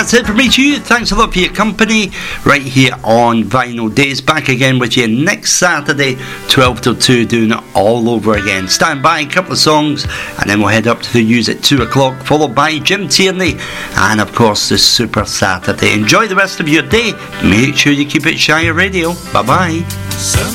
That's it from me to you. Thanks a lot for your company right here on Vinyl Days. Back again with you next Saturday, 12 till 2, doing it all over again. Stand by, a couple of songs, and then we'll head up to the news at 2 o'clock, followed by Jim Tierney, and of course the Super Saturday. Enjoy the rest of your day. Make sure you keep it Shire Radio. Bye bye.